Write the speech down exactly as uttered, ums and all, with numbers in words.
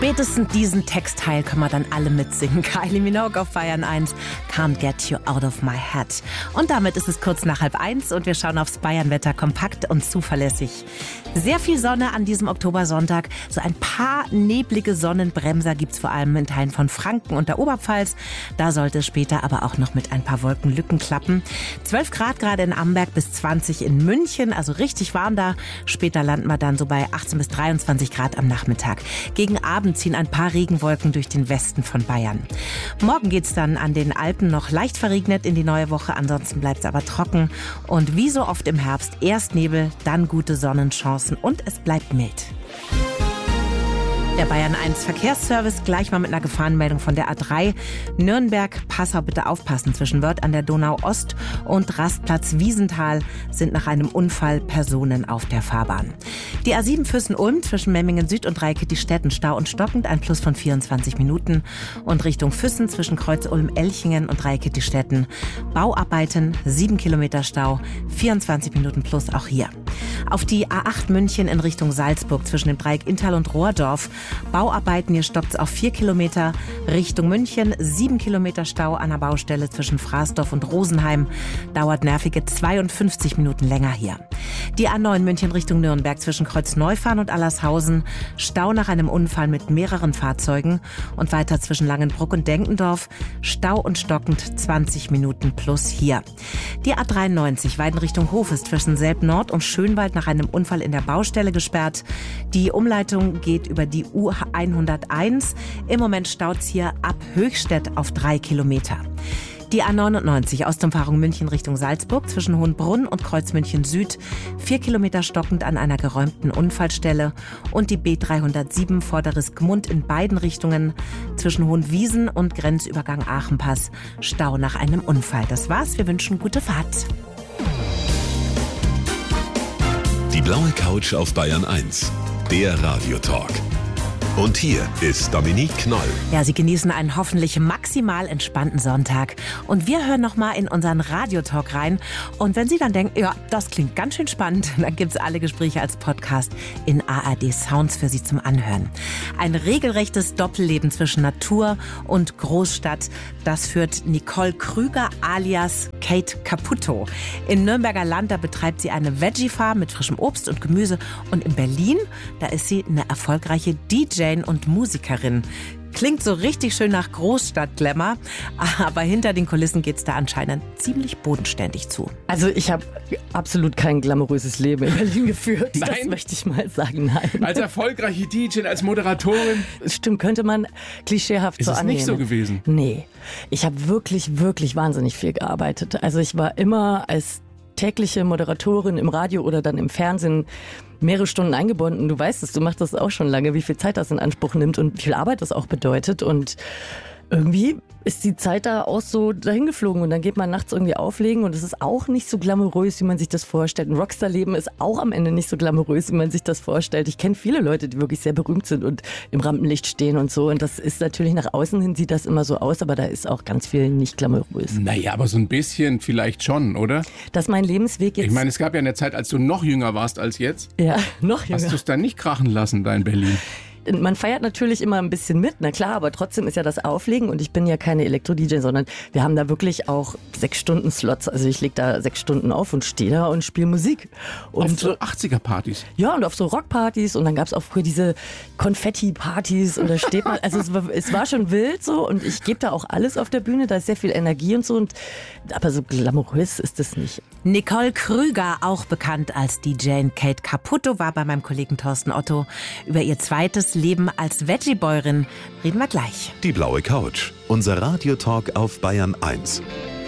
Spätestens diesen Textteil können wir dann alle mitsingen. Kylie Minogue auf Bayern eins, Can't Get You Out of My Head. Und damit ist es kurz nach halb eins und wir schauen aufs Bayernwetter kompakt und zuverlässig. Sehr viel Sonne an diesem Oktobersonntag. So ein paar neblige Sonnenbremser gibt's vor allem in Teilen von Franken und der Oberpfalz. Da sollte es später aber auch noch mit ein paar Wolkenlücken klappen. zwölf Grad gerade in Amberg bis zwanzig in München, also richtig warm da. Später landen wir dann so bei achtzehn bis dreiundzwanzig Grad am Nachmittag. Gegen Abend ziehen ein paar Regenwolken durch den Westen von Bayern. Morgen geht's dann an den Alpen noch leicht verregnet in die neue Woche. Ansonsten bleibt's aber trocken. Und wie so oft im Herbst, erst Nebel, dann gute Sonnenchancen und es bleibt mild. Der Bayern eins Verkehrsservice, gleich mal mit einer Gefahrenmeldung von der A drei. Nürnberg, Passau, bitte aufpassen. Zwischen Wörth an der Donau Ost und Rastplatz Wiesenthal sind nach einem Unfall Personen auf der Fahrbahn. Die A sieben Füssen-Ulm zwischen Memmingen Süd und Reikittistetten Stau und stockend, ein Plus von vierundzwanzig Minuten. Und Richtung Füssen zwischen Kreuz-Ulm-Elchingen und Reikittistetten Bauarbeiten, sieben Kilometer Stau, vierundzwanzig Minuten plus auch hier. Auf die A acht München in Richtung Salzburg zwischen dem Dreieck Inntal und Rohrdorf. Bauarbeiten, hier stoppt es auf vier Kilometer. Richtung München, sieben Kilometer Stau an der Baustelle zwischen Fraßdorf und Rosenheim. Dauert nervige zweiundfünfzig Minuten länger hier. Die A neun München Richtung Nürnberg zwischen Kreuz-Neufahren und Allershausen. Stau nach einem Unfall mit mehreren Fahrzeugen. Und weiter zwischen Langenbruck und Denkendorf. Stau und stockend zwanzig Minuten plus hier. Die A dreiundneunzig Weiden Richtung Hof ist zwischen Selb-Nord und Schönwald nach einem Unfall in der Baustelle gesperrt. Die Umleitung geht über die U hunderteins. Im Moment staut's hier ab Höchstädt auf drei Kilometer. Die A neunundneunzig Ostumfahrung München Richtung Salzburg zwischen Hohenbrunn und Kreuz München Süd. Vier Kilometer stockend an einer geräumten Unfallstelle. Und die B dreihundertsieben Vorderes Gmund in beiden Richtungen zwischen Hohenwiesen und Grenzübergang Aachenpass. Stau nach einem Unfall. Das war's. Wir wünschen gute Fahrt. Die blaue Couch auf Bayern eins. Der Radiotalk. Und hier ist Dominique Knoll. Ja, Sie genießen einen hoffentlich maximal entspannten Sonntag. Und wir hören noch mal in unseren Radiotalk rein. Und wenn Sie dann denken, ja, das klingt ganz schön spannend, dann gibt's alle Gespräche als Podcast in A R D Sounds für Sie zum Anhören. Ein regelrechtes Doppelleben zwischen Natur und Großstadt, das führt Nicole Krüger alias Kate Caputo. In Nürnberger Land, da betreibt sie eine Veggie-Farm mit frischem Obst und Gemüse. Und in Berlin, da ist sie eine erfolgreiche D J und Musikerin. Klingt so richtig schön nach Großstadt-Glamour, aber hinter den Kulissen geht's da anscheinend ziemlich bodenständig zu. Also ich habe absolut kein glamouröses Leben in Berlin geführt. Nein? Das möchte ich mal sagen, nein. Als erfolgreiche D J, als Moderatorin. Stimmt, könnte man klischeehaft Ist so es annehmen. nicht so gewesen? Nee, ich habe wirklich, wirklich wahnsinnig viel gearbeitet. Also ich war immer als tägliche Moderatorin im Radio oder dann im Fernsehen mehrere Stunden eingebunden. Du weißt es, du machst das auch schon lange, wie viel Zeit das in Anspruch nimmt und wie viel Arbeit das auch bedeutet. Und irgendwie ist die Zeit da auch so dahin geflogen und dann geht man nachts irgendwie auflegen und es ist auch nicht so glamourös, wie man sich das vorstellt. Ein Rockstar-Leben ist auch am Ende nicht so glamourös, wie man sich das vorstellt. Ich kenne viele Leute, die wirklich sehr berühmt sind und im Rampenlicht stehen und so und das ist natürlich nach außen hin sieht das immer so aus, aber da ist auch ganz viel nicht glamourös. Naja, aber so ein bisschen vielleicht schon, oder? Dass mein Lebensweg jetzt... Ich meine, es gab ja eine Zeit, als du noch jünger warst als jetzt. Ja, noch jünger. Hast du es dann nicht krachen lassen da in Berlin? Man feiert natürlich immer ein bisschen mit, na klar, aber trotzdem ist ja das Auflegen und ich bin ja keine Elektro-D J, sondern wir haben da wirklich auch sechs Stunden Slots, also ich lege da sechs Stunden auf und stehe da und spiele Musik. Und auf so achtziger-Partys? Ja, und auf so Rockpartys und dann gab es auch früher diese Konfetti-Partys und da steht man, also es war, es war schon wild so und ich gebe da auch alles auf der Bühne, da ist sehr viel Energie und so, und aber so glamourös ist es nicht. Nicole Krüger, auch bekannt als D J Kate Caputo, war bei meinem Kollegen Thorsten Otto. Über ihr zweites Leben als Veggie-Bäuerin reden wir gleich. Die blaue Couch. Unser Radiotalk auf Bayern eins.